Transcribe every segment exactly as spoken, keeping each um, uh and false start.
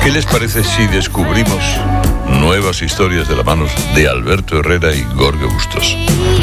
¿Qué les parece si descubrimos nuevas historias de la mano de Alberto Herrera y Jorge Bustos?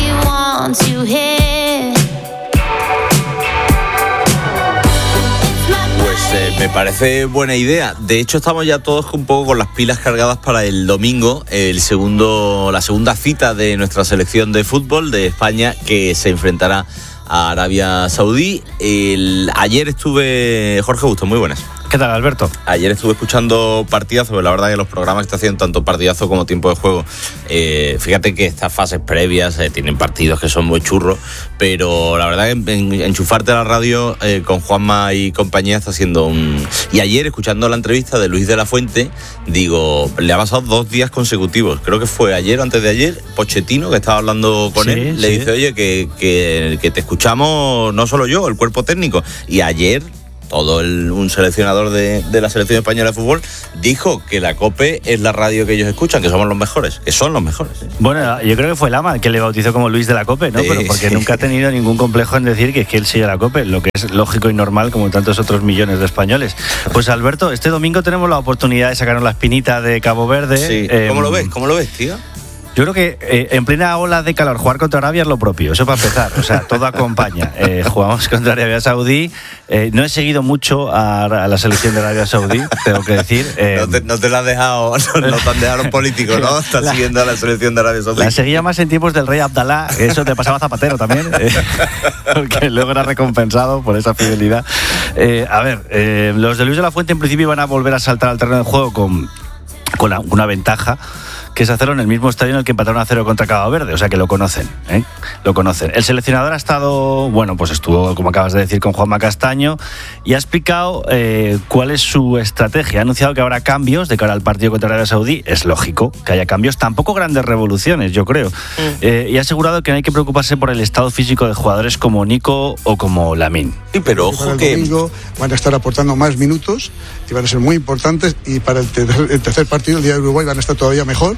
Pues eh, me parece buena idea. De hecho, estamos ya todos un poco con las pilas cargadas para el domingo, el segundo, la segunda cita de nuestra selección de fútbol de España, que se enfrentará a Arabia Saudí. El, ayer estuve... Jorge Bustos, muy buenas. ¿Qué tal, Alberto? Ayer estuve escuchando partidazo, pero la verdad que los programas que está haciendo tanto partidazo como tiempo de juego, eh, fíjate que estas fases previas eh, tienen partidos que son muy churros, pero la verdad que en, en, enchufarte a la radio eh, con Juanma y compañía está siendo un... Y ayer, escuchando la entrevista de Luis de la Fuente, digo, le ha pasado dos días consecutivos, creo que fue ayer o antes de ayer, Pochettino, que estaba hablando con sí, él, le sí. dice, oye, que, que, que te escuchamos no solo yo, el cuerpo técnico, y ayer... todo el, un seleccionador de, de la selección española de fútbol dijo que la COPE es la radio que ellos escuchan, que somos los mejores, que son los mejores. ¿eh? Bueno, yo creo que fue Lama el que le bautizó como Luis de la COPE, ¿no? Sí, Pero porque sí. nunca ha tenido ningún complejo en decir que es que él sigue la COPE, lo que es lógico y normal como tantos otros millones de españoles. Pues Alberto, este domingo tenemos la oportunidad de sacarnos la espinita de Cabo Verde. Sí. Eh, ¿Cómo lo ves? ¿Cómo lo ves, tío? Yo creo que eh, en plena ola de calor jugar contra Arabia es lo propio, eso para empezar, o sea, todo acompaña. Eh, jugamos contra Arabia Saudí, eh, no he seguido mucho a, a la selección de Arabia Saudí, tengo que decir. Eh, no, te, no te la has dejado, no, no te han dejado los políticos, ¿no? Estás la, siguiendo a la selección de Arabia Saudí. La seguía más en tiempos del rey Abdalá, eso te pasaba Zapatero también, eh, porque luego era recompensado por esa fidelidad. Eh, a ver, eh, los de Luis de la Fuente en principio iban a volver a saltar al terreno de juego con, con la, una ventaja, que es hacerlo en el mismo estadio en el que empataron a cero contra Cabo Verde, o sea que lo conocen, ¿eh? Lo conocen. El seleccionador ha estado, bueno, pues estuvo, como acabas de decir, con Juanma Castaño y ha explicado eh, cuál es su estrategia. Ha anunciado que habrá cambios de cara al partido contra Arabia Saudí. Es lógico que haya cambios, tampoco grandes revoluciones, yo creo. Mm. Eh, y ha asegurado que no hay que preocuparse por el estado físico de jugadores como Nico o como Lamine. Sí, pero ojo para el que... domingo van a estar aportando más minutos y van a ser muy importantes, y para el tercer, el tercer partido, el día de Uruguay, van a estar todavía mejor.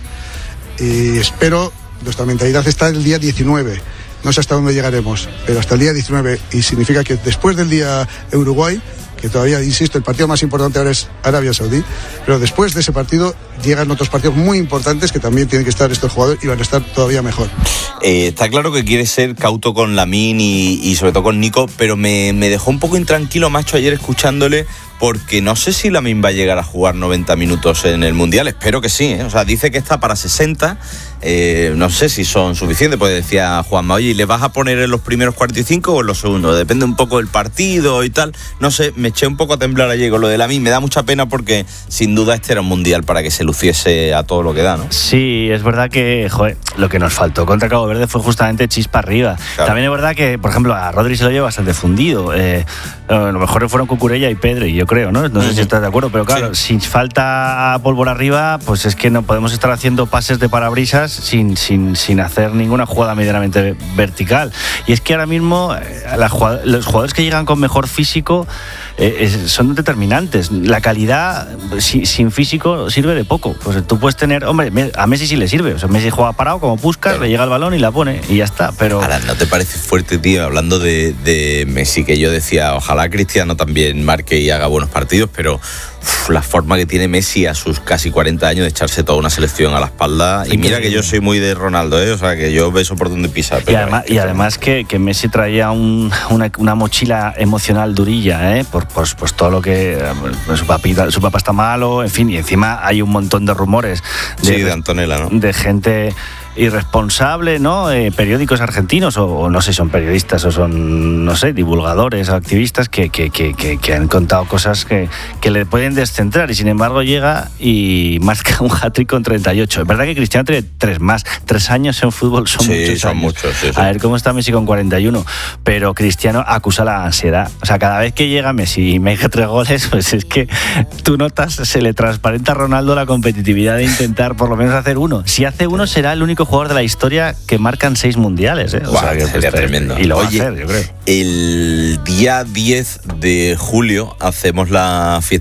Y espero, nuestra mentalidad está el día diecinueve, no sé hasta dónde llegaremos, pero hasta el día diecinueve, y significa que después del día de Uruguay, que todavía, insisto, el partido más importante ahora es Arabia Saudí, pero después de ese partido llegan otros partidos muy importantes que también tienen que estar estos jugadores y van a estar todavía mejor. Eh, está claro que quiere ser cauto con Lamine y, y sobre todo con Nico, pero me, me dejó un poco intranquilo, macho, ayer escuchándole, porque no sé si Lamine va a llegar a jugar noventa minutos en el Mundial, espero que sí, ¿eh? O sea, dice que está para sesenta, eh, no sé si son suficientes, pues decía Juanma, oye, ¿le vas a poner en los primeros cuarenta y cinco o en los segundos? Depende un poco del partido y tal, no sé, me eché un poco a temblar ayer con lo de Lamine, me da mucha pena porque sin duda este era un Mundial para que se luciese a todo lo que da, ¿no? Sí, es verdad que, joder, lo que nos faltó contra Cabo Verde fue justamente chispa arriba. Claro. También es verdad que, por ejemplo, a Rodri se lo lleva bastante fundido, eh, a lo mejor fueron Cucurella y Pedro, y yo creo, ¿no? No sé uh-huh. si estás de acuerdo, pero claro, sí. si falta pólvora arriba, pues es que no podemos estar haciendo pases de parabrisas sin, sin, sin hacer ninguna jugada medianamente vertical. Y es que ahora mismo la, los jugadores que llegan con mejor físico eh, es, son determinantes. La calidad si, sin físico sirve de poco. Pues tú puedes tener, hombre, a Messi sí le sirve. O sea, Messi juega parado como Puskás, le llega el balón y la pone y ya está. Pero ahora, ¿no te parece fuerte, tío? Hablando de, de Messi, que yo decía, ojalá Cristiano también marque y haga buenos partidos, pero uf, la forma que tiene Messi a sus casi cuarenta años de echarse toda una selección a la espalda. Y mira que yo soy muy de Ronaldo, ¿eh? O sea, que yo beso por donde pisa. Pero y además, y además que, que Messi traía un, una, una mochila emocional durilla, ¿eh? Por pues, pues todo lo que pues, su, papita, su papá está malo, en fin, y encima hay un montón de rumores de, sí, de Antonella, ¿no? De gente irresponsable, ¿no? Eh, periódicos argentinos, o, o no sé si son periodistas o son, no sé, divulgadores o activistas que, que, que, que, que han contado cosas que, que le pueden descentrar, y sin embargo llega y marca un hat-trick con treinta y ocho. Es verdad que Cristiano tiene tres más, tres años en fútbol son sí, muchos son años. muchos, sí, sí. A ver cómo está Messi con cuarenta y uno, pero Cristiano acusa la ansiedad. O sea, cada vez que llega Messi y mete tres goles, pues es que tú notas, se le transparenta a Ronaldo la competitividad de intentar por lo menos hacer uno. Si hace uno, será el único jugador de la historia que marcan seis mundiales, ¿eh? O wow, sea, que sería pues, tremendo. Y lo Oye, va a hacer, yo creo. El día diez de julio hacemos la fiesta de fin de curso.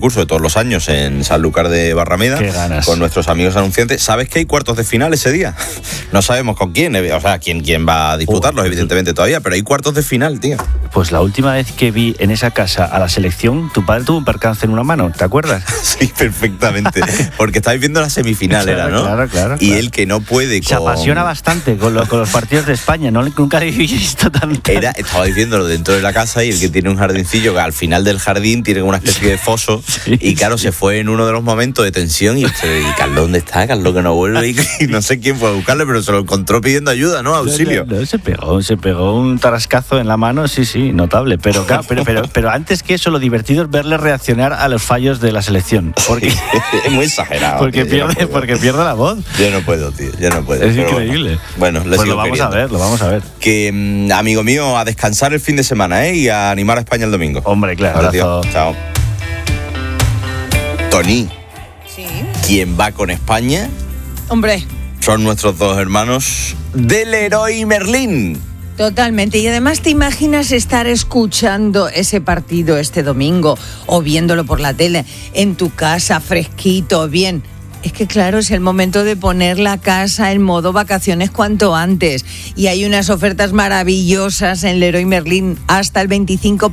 concurso de todos los años en Sanlúcar de Barrameda. Qué ganas. Con nuestros amigos anunciantes. ¿Sabes que hay cuartos de final ese día? No sabemos con quién, o sea, quién, quién va a disputarlos, oh, evidentemente todavía, pero hay cuartos de final, tío. Pues la última vez que vi en esa casa a la selección, tu padre tuvo un percance en una mano, ¿te acuerdas? Sí, perfectamente. Porque estáis viendo la semifinal, claro, era, ¿no? Claro, claro. Y claro. él que no puede con... Se apasiona bastante con, lo, con los partidos de España, ¿no? Nunca le he visto tan... tan... Era, estaba diciéndolo dentro de la casa y el que tiene un jardincillo que al final del jardín tiene una especie de foso sí, y claro, se fue en uno de los momentos de tensión y, y Carlos, ¿dónde está? Carlos que no vuelve y, y no sé quién fue a buscarle, pero se lo encontró pidiendo ayuda, ¿no? Auxilio. No, no, no, se pegó, se pegó un tarascazo en la mano, sí, sí, notable, pero claro, pero, pero, pero antes que eso, lo divertido es verle reaccionar a los fallos de la selección. Porque, es muy exagerado. Porque, tío, pierde, no porque pierde la voz. Yo no puedo, tío, yo no puedo. Es increíble. Bueno, bueno pues lo vamos queriendo. a ver, lo vamos a ver. Que, amigo mío, a descansar el fin de semana, ¿eh? Y a animar a España el domingo. Hombre, claro. Vale, tío. Chao. Tony. Sí. ¿Quién va con España? Hombre. Son nuestros dos hermanos del Leroy Merlin. Totalmente. Y además te imaginas estar escuchando ese partido este domingo o viéndolo por la tele en tu casa, fresquito, bien. Es que claro, es el momento de poner la casa en modo vacaciones cuanto antes. Y hay unas ofertas maravillosas en Leroy Merlin hasta el veinticinco